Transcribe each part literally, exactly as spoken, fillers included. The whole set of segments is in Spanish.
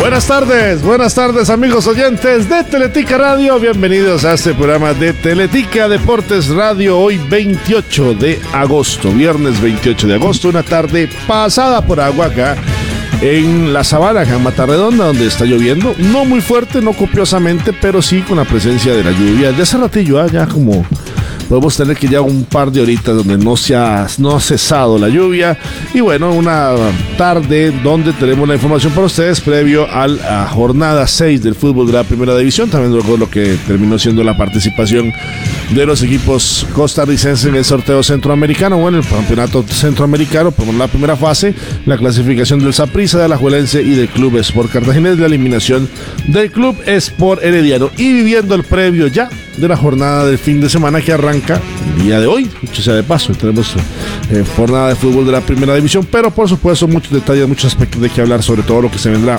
Buenas tardes, buenas tardes amigos oyentes de Teletica Radio, bienvenidos a este programa de Teletica Deportes Radio, hoy veintiocho de agosto, viernes veintiocho de agosto, una tarde pasada por agua acá en la Sabana, acá en Matarredonda, donde está lloviendo, no muy fuerte, no copiosamente, pero sí con la presencia de la lluvia, de hace ratillo, ¿eh? Ya como... podemos tener que ya un par de horitas donde no se ha, no ha cesado la lluvia. Y bueno, una tarde donde tenemos la información para ustedes previo a la jornada seis del fútbol de la primera división. También luego lo que terminó siendo la participación de los equipos costarricenses en el sorteo centroamericano. Bueno, el campeonato centroamericano, por la primera fase, la clasificación del Saprissa, de Alajuelense y del Club Sport Cartaginés, la eliminación del Club Sport Herediano. Y viviendo el previo ya de la jornada del fin de semana que arranca el día de hoy, dicho sea de paso, tenemos eh, jornada de fútbol de la primera división, pero por supuesto muchos detalles, muchos aspectos de que hablar, sobre todo lo que se vendrá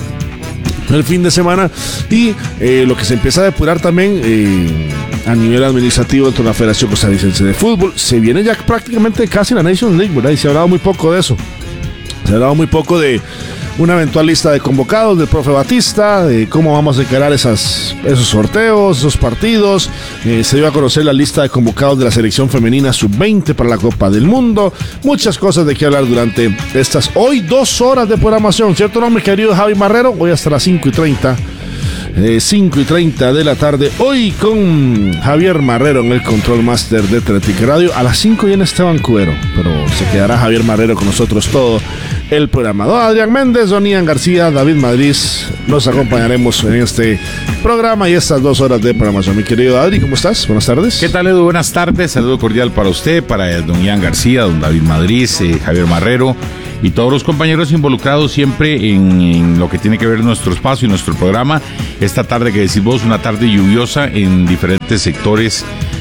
el fin de semana y eh, lo que se empieza a depurar también eh, a nivel administrativo dentro de la Federación Costarricense de Fútbol. Se viene ya prácticamente casi la Nations League, ¿verdad? Y se ha hablado muy poco de eso, se ha hablado muy poco de una eventual lista de convocados del profe Batista, de cómo vamos a encarar esas, esos sorteos, esos partidos. Eh, se dio a conocer la lista de convocados de la selección femenina sub veinte para la Copa del Mundo. Muchas cosas de qué hablar durante estas hoy dos horas de programación, ¿cierto, no, mi querido Javi Marrero? Hoy hasta las cinco y treinta. Eh, cinco y treinta de la tarde, hoy con Javier Marrero en el Control Master de Teletica Radio. A las cinco viene Esteban Cubero, pero se quedará Javier Marrero con nosotros todo el programa. Don Adrián Méndez, Don Ian García, David Madrid, nos acompañaremos en este programa y estas dos horas de programación. Mi querido Adri, ¿cómo estás? Buenas tardes. ¿Qué tal, Edu? Buenas tardes, saludo cordial para usted, para Don Ian García, Don David Madrid, eh, Javier Marrero y todos los compañeros involucrados siempre en, en lo que tiene que ver nuestro espacio y nuestro programa. Esta tarde que decís vos, una tarde lluviosa en diferentes sectores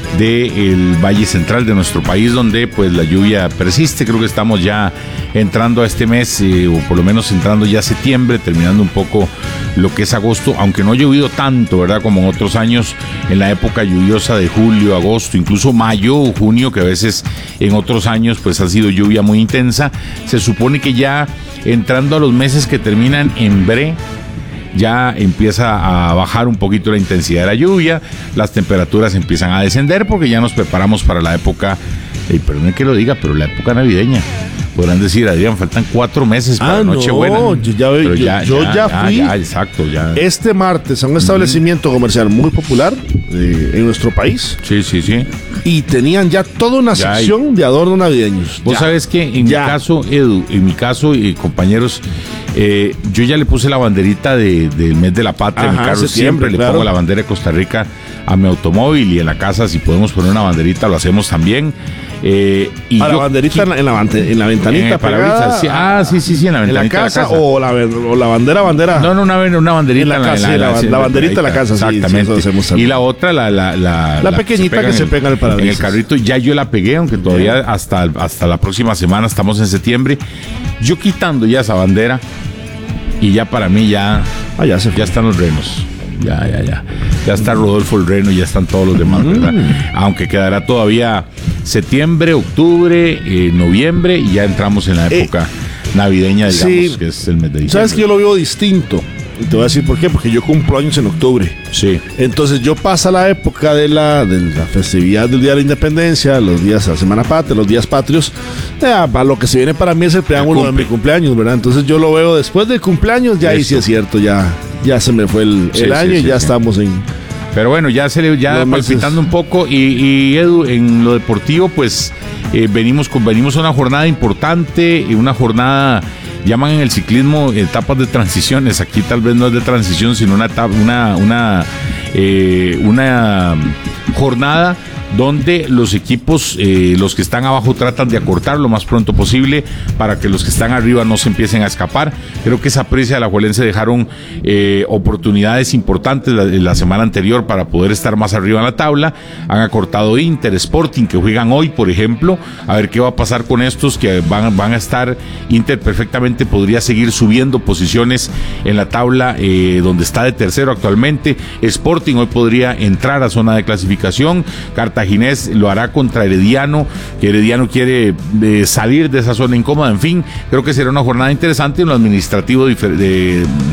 del Valle Central de nuestro país, donde pues la lluvia persiste. Creo que estamos ya entrando a este mes, eh, o por lo menos entrando ya a septiembre, terminando un poco lo que es agosto, aunque no ha llovido tanto, ¿verdad? Como en otros años, en la época lluviosa de julio, agosto, incluso mayo o junio, que a veces en otros años pues ha sido lluvia muy intensa. Se supone que ya entrando a los meses que terminan en bre, ya empieza a bajar un poquito la intensidad de la lluvia, las temperaturas empiezan a descender porque ya nos preparamos para la época, eh, perdón que lo diga, pero la época navideña. Podrán decir, Adrián, faltan cuatro meses para ah, Nochebuena. No, yo ya, yo, ya, yo ya, ya fui ya, exacto, ya. este martes a un establecimiento uh-huh. comercial muy popular eh, en nuestro país. Sí, sí, sí. Y tenían ya toda una ya sección hay. de adornos navideños. Vos ya. sabés que en ya. mi caso, Edu, en mi caso, y compañeros, eh, yo ya le puse la banderita de, del mes de la patria. Ajá, en mi carro siempre claro. le pongo la bandera de Costa Rica a mi automóvil, y en la casa si podemos poner una banderita lo hacemos también. Eh, y a la yo, banderita en la, en, la, en la ventanita eh, pegada, sí, ah sí sí sí en la ventanita en la casa, de la casa. O, la, o la bandera bandera no no una, una banderita en la, en la casa, en la, la, la, la banderita de la casa, exactamente, sí, sí, y la otra la la la, la pequeñita que se, que se pega en el parabrisas, en el carrito. Ya yo la pegué, aunque todavía yeah. hasta hasta la próxima semana, estamos en septiembre, yo quitando ya esa bandera, y ya para mí ya ah, ya, se ya están los renos. Ya, ya, ya. Ya está Rodolfo el Reno y ya están todos los demás, ¿verdad? Mm. Aunque quedará todavía septiembre, octubre, eh, noviembre, y ya entramos en la época eh, navideña, digamos, sí, que es el mes de diciembre. Sabes que yo lo veo distinto. Y te voy a decir por qué, porque yo cumplo años en octubre. Sí. Entonces yo pasa la época de la, de la festividad del Día de la Independencia, los días de la Semana Patria, los días patrios. Ya, para lo que se viene para mí es el preámbulo de mi cumpleaños, ¿verdad? Entonces yo lo veo después del cumpleaños, ya ahí sí es cierto, ya, ya se me fue el, sí, el año sí, sí, y ya sí. estamos en... Pero bueno, ya se le ya palpitando un poco, y, y Edu, en lo deportivo, pues eh, venimos con venimos a una jornada importante, y una jornada, llaman en el ciclismo etapas de transiciones. Aquí tal vez no es de transición, sino una etapa, una una eh, una jornada donde los equipos, eh, los que están abajo, tratan de acortar lo más pronto posible para que los que están arriba no se empiecen a escapar. Creo que Saprissa y Alajuelense dejaron eh, oportunidades importantes la, la semana anterior para poder estar más arriba en la tabla. Han acortado Inter, Sporting, que juegan hoy, por ejemplo. A ver qué va a pasar con estos que van, van a estar. Inter perfectamente podría seguir subiendo posiciones en la tabla, eh, donde está de tercero actualmente. Sporting hoy podría entrar a zona de clasificación. Cartagena Ginés lo hará contra Herediano, que Herediano quiere de salir de esa zona incómoda. En fin, creo que será una jornada interesante en lo administrativo de, de,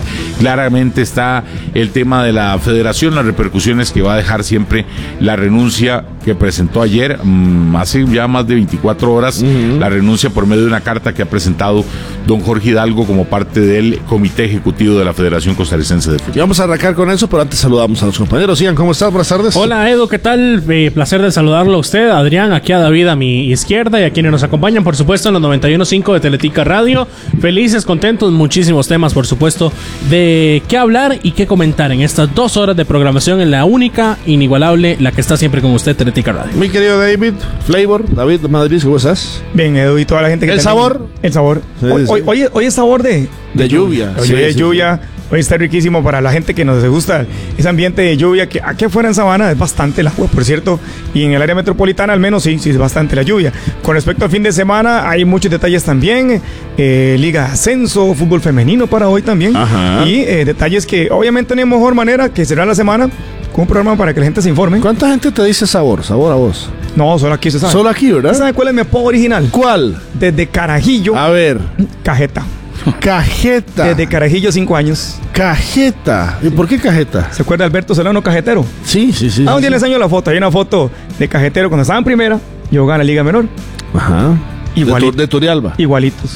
claramente está el tema de la federación, las repercusiones que va a dejar siempre la renuncia que presentó ayer, mmm, hace ya más de veinticuatro horas, uh-huh. la renuncia por medio de una carta que ha presentado don Jorge Hidalgo como parte del Comité Ejecutivo de la Federación Costarricense de Fútbol. Y vamos a arrancar con eso, pero antes saludamos a los compañeros. Ian, ¿cómo estás? Buenas tardes. Hola, Edu, ¿qué tal? Eh, placer de saludarlo a usted, Adrián, aquí a David a mi izquierda y a quienes nos acompañan, por supuesto, en los noventa y uno punto cinco de Teletica Radio. Felices, contentos, muchísimos temas, por supuesto, de qué hablar y qué comentar en estas dos horas de programación en la única, inigualable, la que está siempre con usted, Teletica Radio. Mi querido David, Flavor, David de Madrid, ¿cómo estás? Bien, Edu, y toda la gente que... ¿El también, sabor? El sabor. Sí, hoy, sí. Hoy, hoy, hoy es sabor de... De lluvia. Hoy sí, es sí, lluvia. Sí. Hoy está riquísimo para la gente que nos gusta ese ambiente de lluvia, que aquí afuera en Sabana es bastante el agua, por cierto, y en el área metropolitana al menos sí, sí es bastante la lluvia. Con respecto al fin de semana, hay muchos detalles también, eh, Liga de Ascenso, fútbol femenino para hoy también, Ajá. y eh, detalles que obviamente no hay mejor manera que será la semana con un programa para que la gente se informe. ¿Cuánta gente te dice sabor, sabor a vos? No, solo aquí se sabe. Solo aquí, ¿verdad? ¿Sabe cuál es mi apodo original? ¿Cuál? Desde Carajillo. A ver. Cajeta. Cajeta. Desde Carajillo, cinco años. Cajeta. ¿Y por qué Cajeta? ¿Se acuerda de Alberto Solano, cajetero? Sí, sí, sí. Ah, un día sí, les sí. enseño la foto. Hay una foto de cajetero cuando estaba en primera. Yo gané la Liga Menor. Ajá. Igualito. De, de Turialba. Igualitos.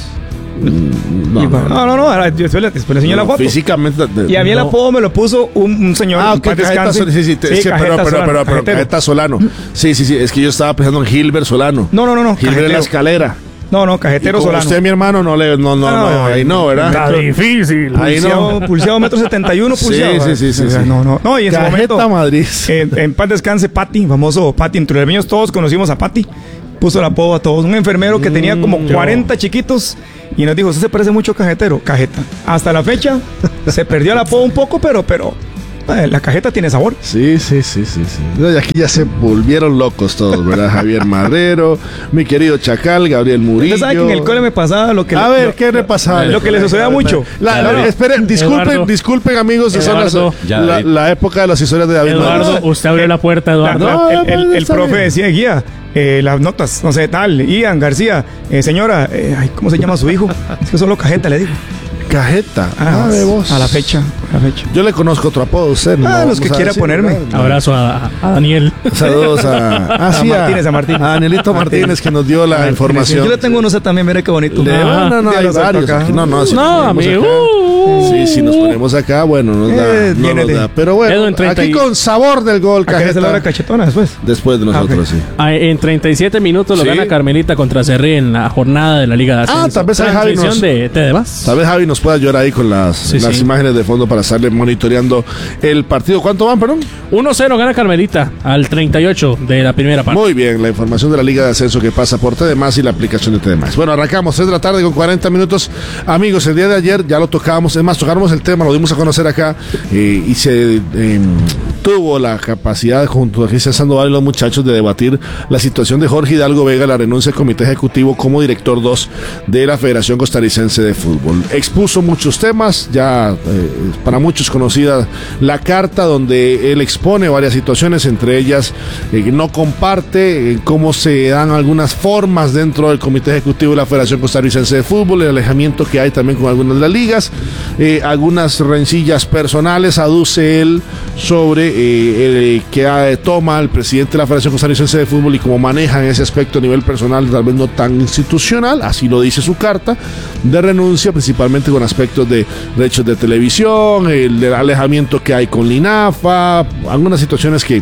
Mm, no, Igual. no, no, no, ahora yo después les enseño no, la foto. Físicamente. De, y a mí el no. apodo me lo puso un, un señor. Ah, ok, Cajeta, sí, sí, sí, es que, pero, pero, pero, pero, Cajeta Solano. Sí, sí, sí, es que yo estaba pensando en Gilbert Solano. No, no, no, no. Gilbert en la escalera. No, no, cajetero Solano. Usted, mi hermano, no le, no, no, no, no ahí no, ¿verdad? Está difícil. Ahí no. Pulseado metro setenta y uno, pulseado. Sí, sí, sí, sí, sí. No, no, no, y en Cajeta ese momento, Madrid. En, en paz descanse Pati, famoso Pati. Entre los niños todos conocimos a Pati. Puso el apodo a todos. Un enfermero que tenía como mm, cuarenta yo. chiquitos y nos dijo, usted se parece mucho a Cajetero. Cajeta. Hasta la fecha se perdió el apodo un poco, pero, pero la cajeta tiene sabor. Sí, sí, sí, sí, sí. Y aquí ya se volvieron locos todos, ¿verdad? Javier Madrero, mi querido Chacal, Gabriel Murillo. ¿Usted sabe que en el cole me pasaba lo que... A le, ver, lo, ¿qué le pasaba? Lo que le sucedía mucho. La, la, esperen, disculpen, Eduardo. disculpen amigos, si son las, la, la época de las historias de David. Eduardo, Madrid. usted abrió la puerta, Eduardo. No, el, el, el profe decía, guía, eh, las notas, no sé, tal, Ian García, eh, señora, eh, ay, ¿cómo se llama su hijo? Es que solo Cajeta le digo. Cajeta, ah, de vos. A la fecha, a la fecha. Yo le conozco otro apodo a usted. Ah, no, los que quiera ponerme. No. Abrazo a, a Daniel. Saludos a, ah, sí, a Martínez, a Martínez. A Danielito Martínez que nos dio la Martínez. información. Yo le tengo uno, sé también, mira qué bonito. Le, ah, no, no, hay varios. Aquí. No, no, si no, amigo. Uh, sí, si nos ponemos acá, bueno, nos da. Eh, no nos da. Pero bueno, aquí con sabor del gol, Cajeta. ¿Acá es la hora cachetona después? Después de nosotros, ah, okay. sí. En treinta y siete minutos lo sí. gana Carmelita contra Cerri en la jornada de la Liga de Ascenso. Ah, tal vez Javi nos... de T D Más. Tal vez Javi nos pueda ayudar ahí con las, sí, las sí. imágenes de fondo para estarle monitoreando el partido. ¿Cuánto van, perdón? uno cero gana Carmelita al treinta y ocho de la primera parte. Muy bien, la información de la Liga de Ascenso que pasa por T D Más y la aplicación de T D Más. Bueno, arrancamos tres de la tarde con cuarenta minutos. Amigos, el día de ayer ya lo tocábamos, es más, tocamos el tema, lo dimos a conocer acá eh, y se eh, tuvo la capacidad junto a Cristian Sandoval y los muchachos de debatir la situación de Jorge Hidalgo Vega, la renuncia del comité ejecutivo como director dos de la Federación Costarricense de Fútbol. Expuso muchos temas, ya eh, para muchos conocida la carta donde él expone varias situaciones, entre ellas eh, no comparte eh, cómo se dan algunas formas dentro del comité ejecutivo de la Federación Costarricense de Fútbol, el alejamiento que hay también con algunas de las ligas, eh, algunas rencillas personales aduce él sobre eh, el que eh, toma el presidente de la Federación Costarricense de Fútbol y cómo maneja en ese aspecto a nivel personal, tal vez no tan institucional, así lo dice su carta de renuncia, principalmente con aspectos de derechos de televisión, el, el alejamiento que hay con Linafa, algunas situaciones que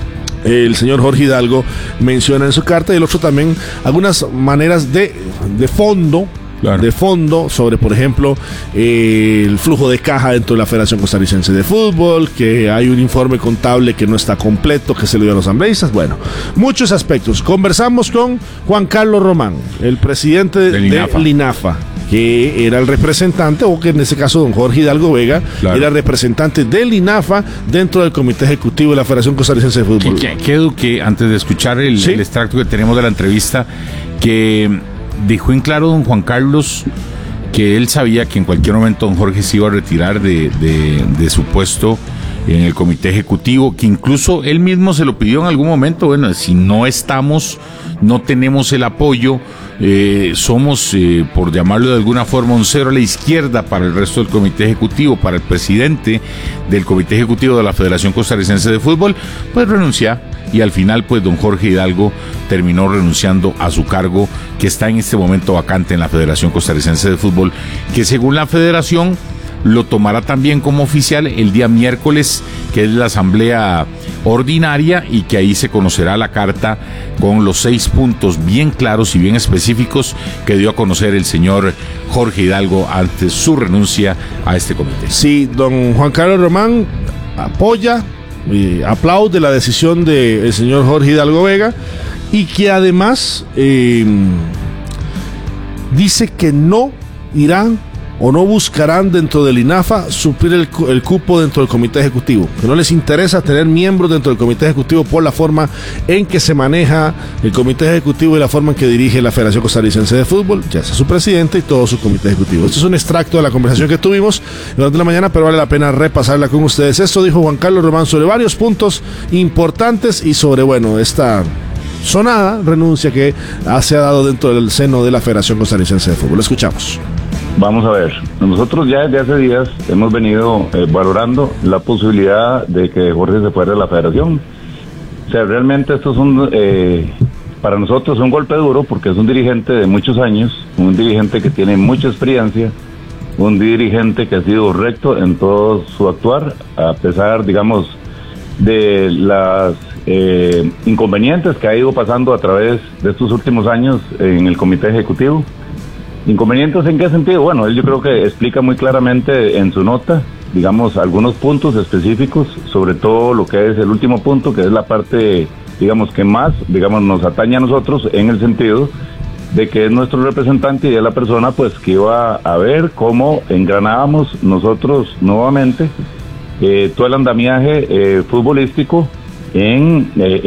el señor Jorge Hidalgo menciona en su carta, y el otro también algunas maneras de, de fondo Claro. de fondo sobre, por ejemplo, eh, el flujo de caja dentro de la Federación Costarricense de Fútbol, que hay un informe contable que no está completo, que se le dio a los asambleístas, bueno, muchos aspectos. Conversamos con Juan Carlos Román, el presidente de, de Linafa. Linafa, que era el representante, o que en este caso don Jorge Hidalgo Vega, claro. era representante de Linafa dentro del Comité Ejecutivo de la Federación Costarricense de Fútbol. Que, que, que antes de escuchar el, ¿Sí? el extracto que tenemos de la entrevista, que dejó en claro don Juan Carlos que él sabía que en cualquier momento don Jorge se iba a retirar de, de, de su puesto en el comité ejecutivo, que incluso él mismo se lo pidió en algún momento. Bueno, si no estamos, no tenemos el apoyo, eh, somos, eh, por llamarlo de alguna forma, un cero a la izquierda para el resto del comité ejecutivo, para el presidente del comité ejecutivo de la Federación Costarricense de Fútbol, pues renuncia. Y al final, pues, don Jorge Hidalgo terminó renunciando a su cargo, que está en este momento vacante en la Federación Costarricense de Fútbol, que según la Federación lo tomará también como oficial el día miércoles, que es la asamblea ordinaria, y que ahí se conocerá la carta con los seis puntos bien claros y bien específicos que dio a conocer el señor Jorge Hidalgo ante su renuncia a este comité. Sí, don Juan Carlos Román apoya y aplaude la decisión del señor Jorge Hidalgo Vega, y que además eh, dice que no irán o no buscarán dentro del INAFA suplir el, el cupo dentro del comité ejecutivo, que no les interesa tener miembros dentro del comité ejecutivo por la forma en que se maneja el comité ejecutivo y la forma en que dirige la Federación Costarricense de Fútbol, ya sea su presidente y todo su comité ejecutivo. Esto es un extracto de la conversación que tuvimos durante la mañana, pero vale la pena repasarla con ustedes. Esto dijo Juan Carlos Román sobre varios puntos importantes y sobre, bueno, esta sonada renuncia que se ha dado dentro del seno de la Federación Costarricense de Fútbol. Lo escuchamos. Vamos a ver, nosotros ya desde hace días hemos venido eh, valorando la posibilidad de que Jorge se fuera de la federación. O sea, realmente esto es un, eh, para nosotros un golpe duro, porque es un dirigente de muchos años, un dirigente que tiene mucha experiencia, un dirigente que ha sido recto en todo su actuar, a pesar, digamos, de las eh, inconvenientes que ha ido pasando a través de estos últimos años en el comité ejecutivo. ¿Inconvenientes en qué sentido? Bueno, él yo creo que explica muy claramente en su nota, digamos, algunos puntos específicos, sobre todo lo que es el último punto, que es la parte, digamos, que más, digamos, nos atañe a nosotros, en el sentido de que es nuestro representante y es la persona, pues, que iba a ver cómo engranábamos nosotros nuevamente eh, todo el andamiaje eh, futbolístico en... Eh,